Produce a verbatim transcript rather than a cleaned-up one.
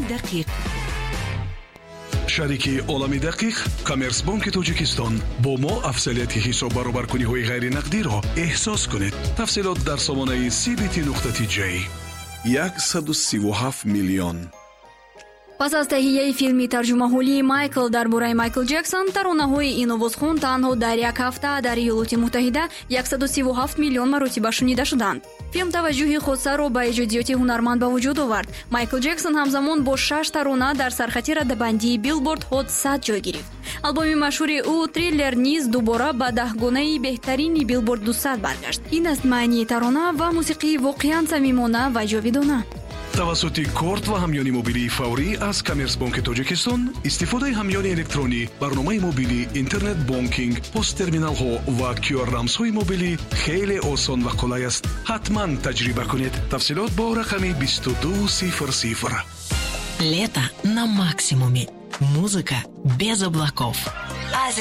دقیق. шарики олами дақиқ Коммерсбанки Тоҷикистон бо мо афзалияти ҳисоб баробаркуниҳои ғайринақдиро эҳсос кунед. тафсилот дар сомонаи си би ти нуқта ти ҷей. яксаду сиву ҳафт миллион. пас аз таҳияи филми тарҷумаҳолии Майкл дар бораи Майкл Ҷексон, таронаҳои ин овозхон танҳо дар як ҳафта дар Иёлоти Муттаҳида яксаду сиву ҳафт миллион маротиба шунида шуданд. филм таваҷҷӯҳи хосаро ба иҷодиёти ҳунарманд ба вуҷуд овард. Майкл Ҷексон ҳамзамон бо шаш тарона дар сархати раддабандии Billboard Hot сад ҷой гирифт. албоми машҳури ӯ Thriller низ дубора ба даҳгонаи беҳтарини Billboard дусад баргашт. ин аст маънии тарона ва мусиқии воқеан самимона ва ҷовидона. тавассути корт ва ҳамёни мобилии фаврӣ аз Коммерсбанки Тоҷикистон, истифодаи ҳамёни электронӣ, барномаи мобилӣ, интернет бонкинг, посттерминалҳо ва кю ар рамзҳои мобилӣ хеле осон ва қулай аст. ҳатман таҷриба кунед. тафсилот бо рақами бисту ду сифр сифр. Лето на максимуме. Музыка без облаков.